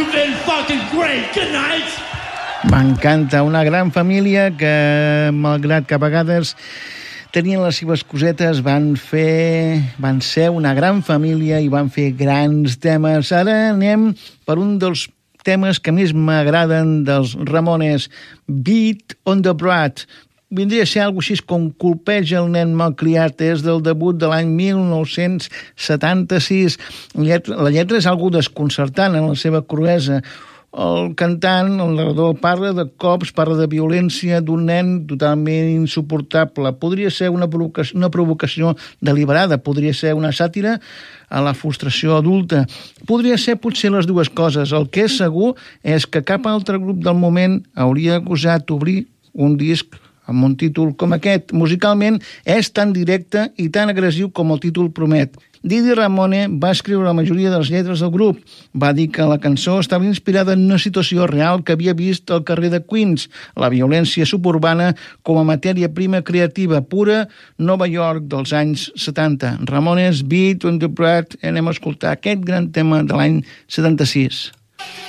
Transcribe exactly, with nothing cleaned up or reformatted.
You've been fucking great. Good night. M'encanta, una gran família que, malgrat que a vegades tenien les seves cosetes, van fer, van ser una gran família i van fer grans temes. Ara anem per un dels temes que més m'agraden dels Ramones, Beat on the Brat. Vindria a ser alguna cosa així com Colpeja el nen malcriat, és del debut de l'any mil nou-cents setanta-sis. La lletra és algo desconcertant en la seva cruesa. El cantant, el narrador, parla de cops, parla de violència d'un nen totalment insuportable. Podria ser una provocació, una provocació deliberada, podria ser una sàtira a la frustració adulta. Podria ser potser les dues coses. El que és segur és que cap altre grup del moment hauria gosat obrir un disc amb un títol com aquest. Musicalment és tan directe i tan agressiu com el títol promet. Didi Ramone va escriure la majoria de les lletres del grup. Va dir que la cançó estava inspirada en una situació real que havia vist al carrer de Queens, la violència suburbana com a matèria prima creativa pura, Nova York dels anys setanta. Ramones, Beat on the Brat, anem a escoltar aquest gran tema de l'any setanta-sis.